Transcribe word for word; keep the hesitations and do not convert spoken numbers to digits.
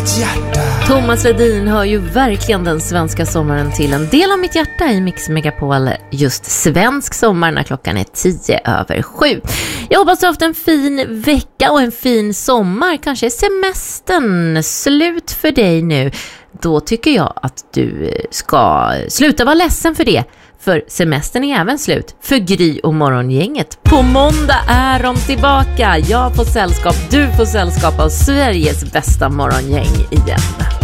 mitt hjärta. Thomas Ledin hör ju verkligen den svenska sommaren till en del av mitt hjärta i Mix Megapol. Just svensk sommar när klockan är tio över sju. Jag hoppas du har haft en fin vecka och en fin sommar. Kanske är semestern slut för dig nu. Då tycker jag att du ska sluta vara ledsen för det. För semestern är även slut för Gry och Morgongänget. På måndag är de tillbaka. Jag får sällskap, du får sällskap av Sveriges bästa morgongäng igen.